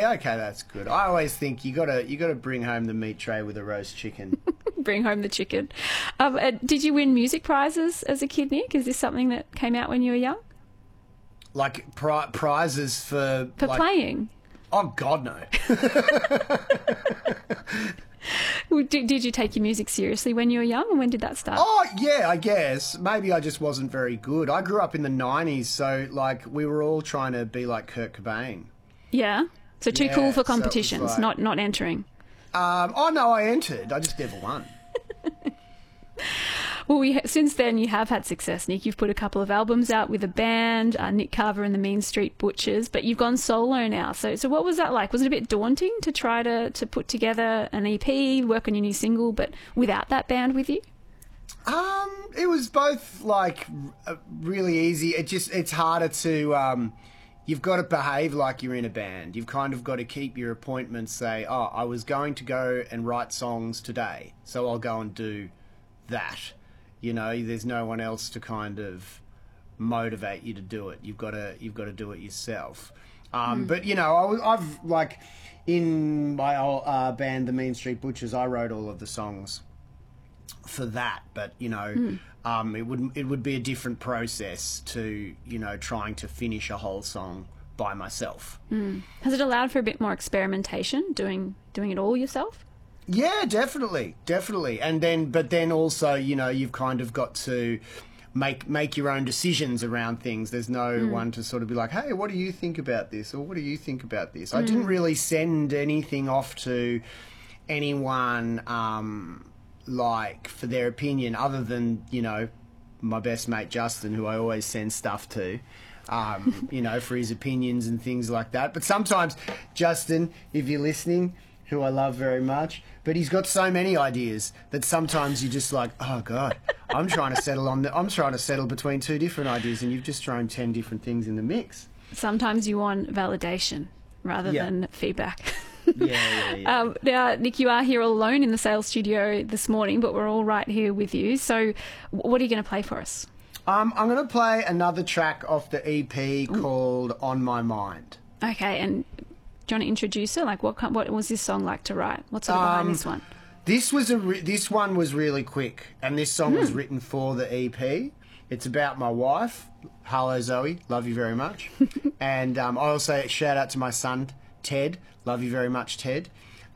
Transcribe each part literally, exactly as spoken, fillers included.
yeah, okay, that's good. I always think you gotta you gotta bring home the meat tray with a roast chicken. Bring home the chicken. Um, uh, did you win music prizes as a kid, Nick? Is this something that came out when you were young? Like pri- prizes for For like, playing? Oh God, no. Did, did you take your music seriously when you were young, and when did that start? Oh, yeah, I guess. Maybe I just wasn't very good. I grew up in the nineties, so, like, we were all trying to be like Kurt Cobain. Yeah? So too Yeah, cool so it for was competitions, like- not not entering. Um, oh, no, I entered. I just never won. Well, we, since then you have had success, Nick. You've put a couple of albums out with a band, uh, Nick Carver and the Mean Street Butchers, but you've gone solo now. So so what was that like? Was it a bit daunting to try to, to put together an E P, work on your new single, but without that band with you? Um, it was both, like, r- really easy. It just, it's harder to... Um, You've got to behave like you're in a band. You've kind of got to keep your appointments, say, oh, I was going to go and write songs today, so I'll go and do that. You know, there's no one else to kind of motivate you to do it. You've got to, you've got to do it yourself. Um, mm. But, you know, I, was- I've, like, in my old uh, band, the Mean Street Butchers, I wrote all of the songs for that, but you know, mm. um, it would it would be a different process to you know trying to finish a whole song by myself. Mm. Has it allowed for a bit more experimentation, doing doing it all yourself? Yeah, definitely, definitely. And then, but then also, you know, you've kind of got to make make your own decisions around things. There's no mm. one to sort of be like, hey, what do you think about this, or what do you think about this? Mm. I didn't really send anything off to anyone. Um, like for their opinion, other than you know my best mate Justin, who I always send stuff to, um, you know, for his opinions and things like that. But sometimes, Justin, if you're listening, who I love very much, but he's got so many ideas that sometimes you're just like, oh God, I'm trying to settle on the, I'm trying to settle between two different ideas, and you've just thrown ten different things in the mix. Sometimes you want validation rather yeah. than feedback. Yeah, yeah, yeah. Um, now, Nick, you are here all alone in the sales studio this morning, but we're all right here with you. So what are you going to play for us? Um, I'm going to play another track off the E P Ooh. Called On My Mind. Okay, and do you want to introduce it? Like, what what was this song like to write? What's sort of behind um, this one? This was a re- this one was really quick, and this song mm. was written for the E P. It's about my wife. Hello, Zoe. Love you very much. And um, I also shout out to my son, Ted. Love you very much, Ted.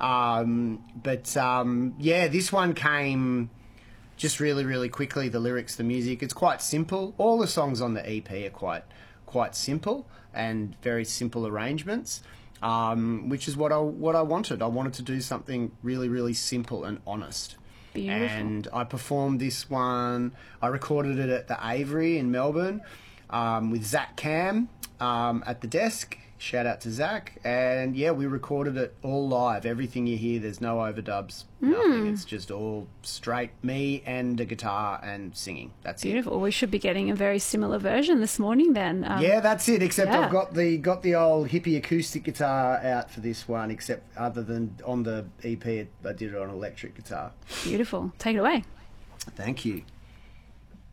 Um, but, um, yeah, this one came just really, really quickly, the lyrics, the music. It's quite simple. All the songs on the E P are quite quite simple and very simple arrangements, um, which is what I, what I wanted. I wanted to do something really, really simple and honest. Beautiful. And I performed this one. I recorded it at the Avery in Melbourne um, with Zach Cam um, at the desk. Shout out to Zach. And yeah, we recorded it all live. Everything you hear, there's no overdubs, mm. nothing. It's just all straight me and a guitar and singing. That's Beautiful. it. We should be getting a very similar version this morning then. Um, yeah, that's it. Except yeah. I've got the got the old hippie acoustic guitar out for this one, except other than on the E P, I did it on electric guitar. Beautiful. Take it away. Thank you.